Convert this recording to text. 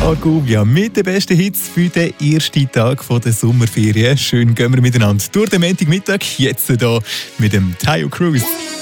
Argovia mit den besten Hits für den ersten Tag der Sommerferien. Schön gehen wir miteinander durch den Montagmittag. Jetzt hier mit dem Taio Cruz.